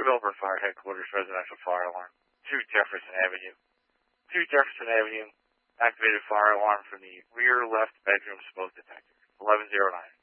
Developer Fire Headquarters residential fire alarm. 2 Jefferson Avenue. 2 Jefferson Avenue. Activated fire alarm from the rear left bedroom smoke detector. 1109.